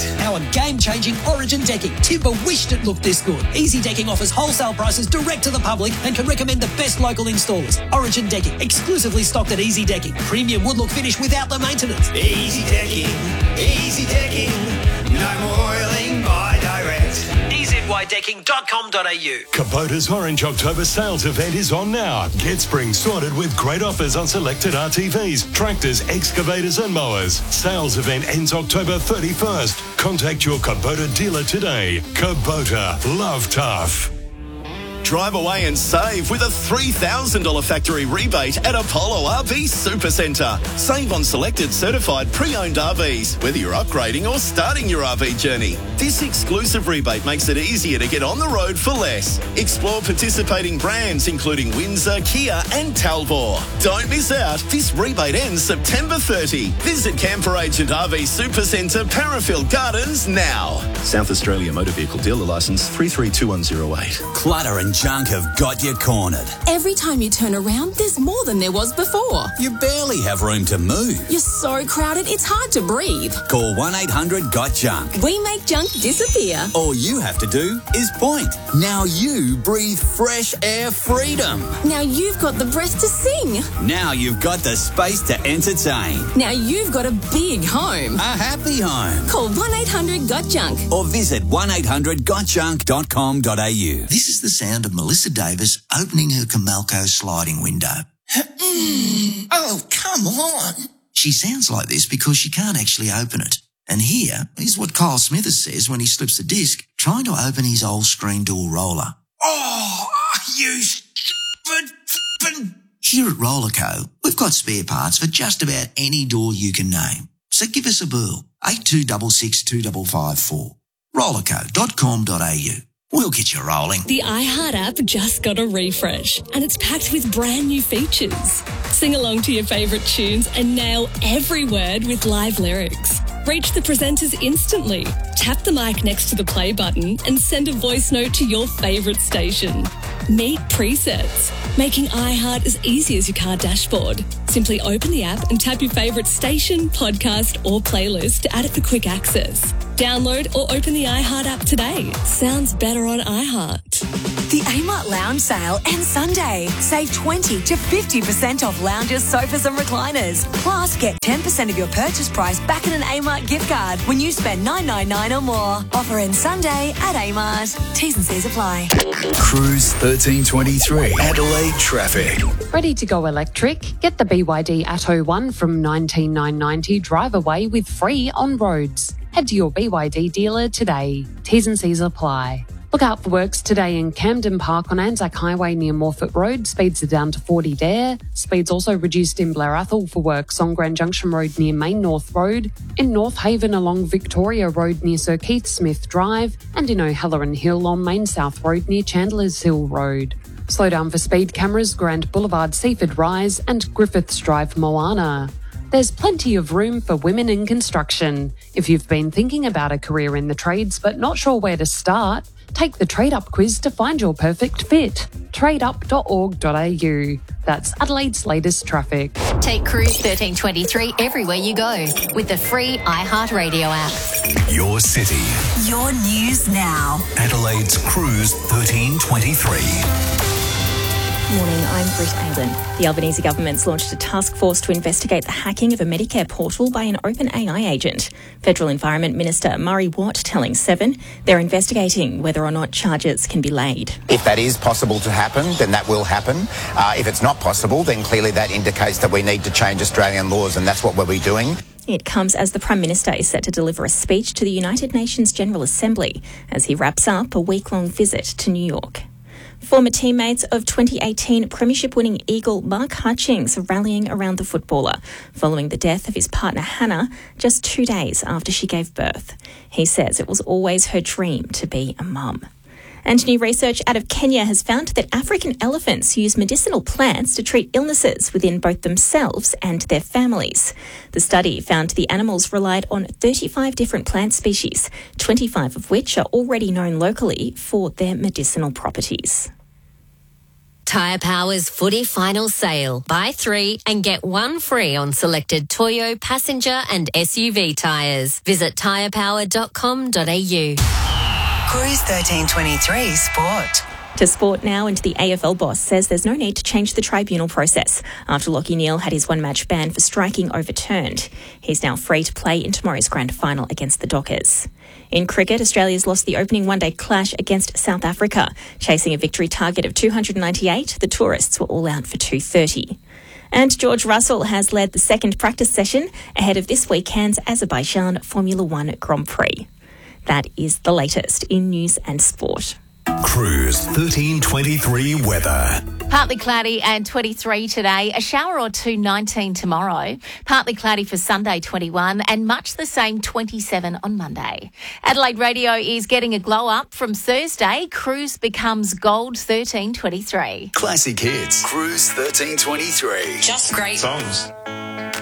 Our game-changing Origin decking. Timber wished it looked this good. Easy Decking offers wholesale prices direct to the public and can recommend the best local installers. Origin Decking, exclusively stocked at Easy Decking. Premium wood look finish without the maintenance. Easy Decking, no more oiling by direct. EZYDecking.com.au. Kubota's Orange October sales event is on now. Get spring sorted with great offers on selected RTVs, tractors, excavators and mowers. Sales event ends October 31st. Contact your Kubota dealer today. Kubota, love tough. Drive away and save with a $3,000 factory rebate at Apollo RV Supercentre. Save on selected certified pre-owned RVs, whether you're upgrading or starting your RV journey. This exclusive rebate makes it easier to get on the road for less. Explore participating brands including Windsor, Kia and Talbot. Don't miss out. This rebate ends September 30. Visit Camper Agent RV Supercentre, Parafield Gardens now. South Australia Motor Vehicle Dealer Licence 332108. Clutter and junk have got you cornered. Every time you turn around, there's more than there was before. You barely have room to move. You're so crowded, it's hard to breathe. Call 1-800-GOT-JUNK. We make junk disappear. All you have to do is point. Now you breathe fresh air freedom. Now you've got the breath to sing. Now you've got the space to entertain. Now you've got a big home. A happy home. Call 1-800-GOT-JUNK. Or visit 1-800-GOTJUNK.com.au. This is the sound of Melissa Davis opening her Comalco sliding window. Oh, come on. She sounds like this because she can't actually open it. And here is what Kyle Smithers says when he slips a disc trying to open his old screen door roller. Oh, you stupid. Here at Rollerco, we've got spare parts for just about any door you can name. So give us a burl, 8266 2554. Rollerco.com.au. We'll get you rolling. The iHeart app just got a refresh and it's packed with brand new features. Sing along to your favourite tunes and nail every word with live lyrics. Reach the presenters instantly. Tap the mic next to the play button and send a voice note to your favourite station. Meet presets, making iHeart as easy as your car dashboard. Simply open the app and tap your favourite station, podcast or playlist to add it for quick access. Download or open the iHeart app today. Sounds better on iHeart. The Amart Lounge sale ends Sunday. Save 20 to 50% off lounges, sofas and recliners. Plus, get 10% of your purchase price back in an Amart gift card when you spend $9.99 or more. Offer ends Sunday at Amart. T's and C's apply. Cruise 1323. Adelaide traffic. Ready to go electric? Get the BYD Atto 1 from $19,990. Drive away with free on roads. Head to your BYD dealer today. T's and C's apply. Look out for works today in Camden Park on Anzac Highway near Morfett Road. Speeds are down to 40 there. Speeds also reduced in Blair Athol for works on Grand Junction Road near Main North Road, in North Haven along Victoria Road near Sir Keith Smith Drive, and in O'Halloran Hill on Main South Road near Chandler's Hill Road. Slow down for speed cameras, Grand Boulevard Seaford Rise and Griffiths Drive Moana. There's plenty of room for women in construction. If you've been thinking about a career in the trades but not sure where to start, take the Trade Up quiz to find your perfect fit. tradeup.org.au. That's Adelaide's latest traffic. Take Cruise 1323 everywhere you go with the free iHeartRadio app. Your city. Your news now. Adelaide's Cruise 1323. Morning, I'm Britt Aylen. The Albanese government's launched a task force to investigate the hacking of a Medicare portal by an OpenAI agent. Federal Environment Minister Murray Watt telling Seven they're investigating whether or not charges can be laid. If that is possible to happen, then that will happen. If it's not possible, then clearly that indicates that we need to change Australian laws, and that's what we'll be doing. It comes as the Prime Minister is set to deliver a speech to the United Nations General Assembly as he wraps up a week-long visit to New York. Former teammates of 2018 Premiership-winning Eagle Mark Hutchings are rallying around the footballer following the death of his partner Hannah just 2 days after she gave birth. He says it was always her dream to be a mum. And new research out of Kenya has found that African elephants use medicinal plants to treat illnesses within both themselves and their families. The study found the animals relied on 35 different plant species, 25 of which are already known locally for their medicinal properties. Tyre Power's footy final sale. Buy 3 and get 1 free on selected Toyo, passenger and SUV tyres. Visit tyrepower.com.au. Cruise 1323 Sport. To sport now, into the AFL boss says there's no need to change the tribunal process after Lachie Neale had his one-match ban for striking overturned. He's now free to play in tomorrow's grand final against the Dockers. In cricket, Australia's lost the opening one-day clash against South Africa. Chasing a victory target of 298, the tourists were all out for 230. And George Russell has led the second practice session ahead of this weekend's Azerbaijan Formula One Grand Prix. That is the latest in news and sport. Cruise 1323 weather. Partly cloudy and 23 today. A shower or two, 19 tomorrow. Partly cloudy for Sunday, 21, and much the same, 27 on Monday. Adelaide Radio is getting a glow up from Thursday. Cruise becomes gold 1323. Classic hits. Cruise 1323. Just great songs.